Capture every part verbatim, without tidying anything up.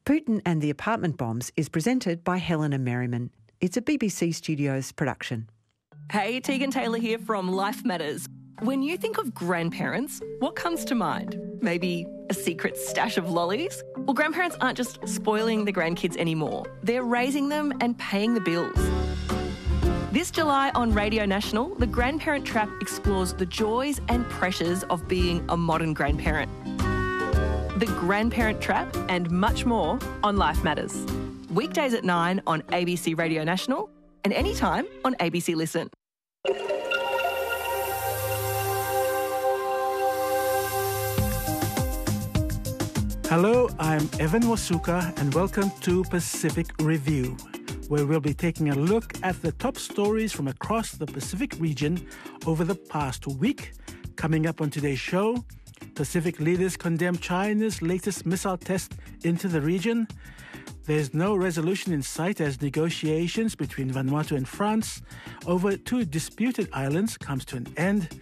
Putin and the Apartment Bombs is presented by Helena Merriman. It's a B B C Studios production. Hey, Tegan Taylor here from Life Matters. When you think of grandparents, what comes to mind? Maybe a secret stash of lollies? Well, grandparents aren't just spoiling the grandkids anymore. They're raising them and paying the bills. This July on Radio National, The Grandparent Trap explores the joys and pressures of being a modern grandparent. The Grandparent Trap and much more on Life Matters. Weekdays at nine on A B C Radio National and anytime on A B C Listen. Hello, I'm Evan Wasuka and welcome to Pacific Review, where we'll be taking a look at the top stories from across the Pacific region over the past week. Coming up on today's show, Pacific leaders condemn China's latest missile test into the region. There's no resolution in sight as negotiations between Vanuatu and France over two disputed islands comes to an end.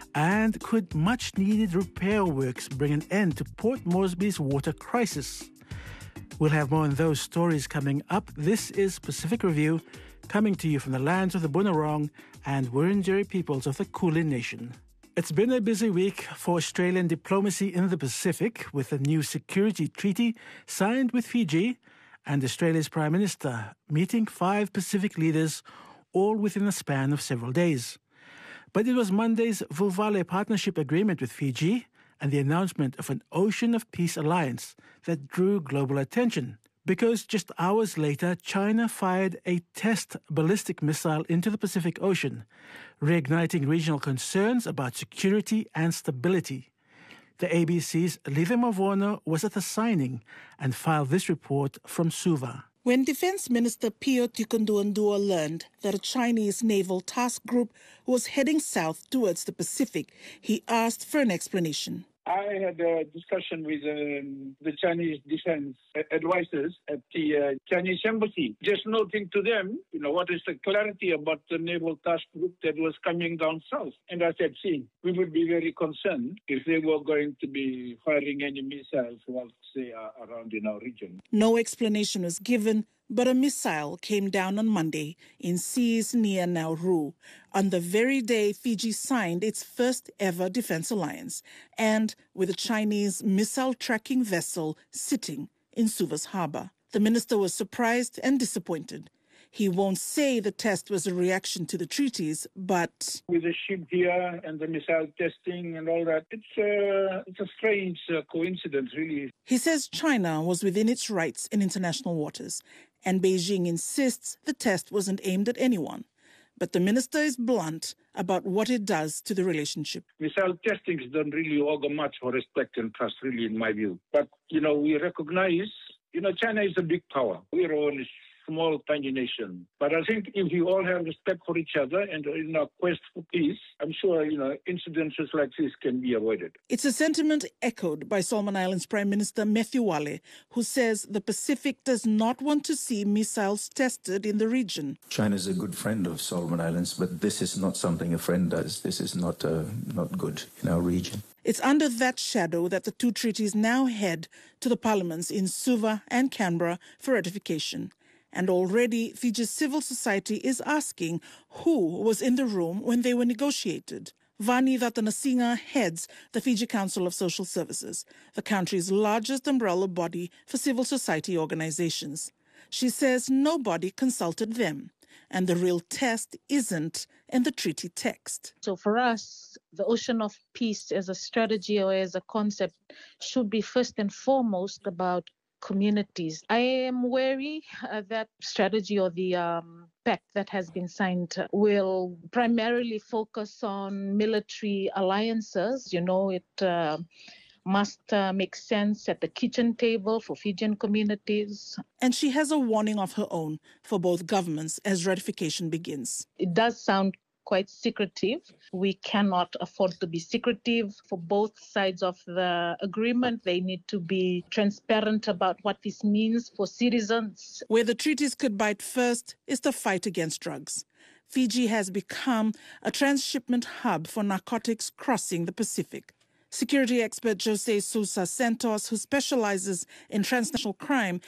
And could much-needed repair works bring an end to Port Moresby's water crisis? We'll have more on those stories coming up. This is Pacific Review, coming to you from the lands of the Bunurong and Wurundjeri peoples of the Kulin Nation. It's been a busy week for Australian diplomacy in the Pacific, with a new security treaty signed with Fiji and Australia's Prime Minister meeting five Pacific leaders, all within a span of several days. But it was Monday's Vuvale Partnership Agreement with Fiji and the announcement of an Ocean of Peace alliance that drew global attention, because just hours later, China fired a test ballistic missile into the Pacific Ocean, reigniting regional concerns about security and stability. The A B C's Litha Mavono was at the signing and filed this report from Suva. When Defense Minister Pio Tikonduandua learned that a Chinese naval task group was heading south towards the Pacific, he asked for an explanation. I had a discussion with um, the Chinese defense advisors at the uh, Chinese embassy, just noting to them, you know, what is the clarity about the naval task group that was coming down south. And I said, see, we would be very concerned if they were going to be firing any missiles whilst they are around in our region. No explanation was given, but a missile came down on Monday in seas near Nauru, on the very day Fiji signed its first ever defense alliance, and with a Chinese missile tracking vessel sitting in Suva's harbour. The minister was surprised and disappointed. He won't say the test was a reaction to the treaties, but... With the ship here and the missile testing and all that, it's, uh, it's a strange uh, coincidence, really. He says China was within its rights in international waters, and Beijing insists the test wasn't aimed at anyone. But the minister is blunt about what it does to the relationship. Missile testings don't really augur much for respect and trust, really, in my view. But, you know, we recognize, you know, China is a big power. We're only small, tiny nation. But I think if we all have respect for each other and in our quest for peace, I'm sure, you know, incidences like this can be avoided. It's a sentiment echoed by Solomon Islands Prime Minister Matthew Wale, who says the Pacific does not want to see missiles tested in the region. China is a good friend of Solomon Islands, but this is not something a friend does. This is not, uh, not good in our region. It's under that shadow that the two treaties now head to the parliaments in Suva and Canberra for ratification. And already Fiji's civil society is asking who was in the room when they were negotiated. Vani Vatanasinga heads the Fiji Council of Social Services, the country's largest umbrella body for civil society organizations. She says nobody consulted them, and the real test isn't in the treaty text. So for us, the Ocean of Peace as a strategy or as a concept should be first and foremost about communities. I am wary uh, that strategy or the um, pact that has been signed will primarily focus on military alliances. You know, it uh, must uh, make sense at the kitchen table for Fijian communities. And she has a warning of her own for both governments as ratification begins. It does sound quite secretive. We cannot afford to be secretive for both sides of the agreement. They need to be transparent about what this means for citizens. Where the treaties could bite first is the fight against drugs. Fiji has become a transshipment hub for narcotics crossing the Pacific. Security expert Jose Sousa Santos, who specializes in transnational crime,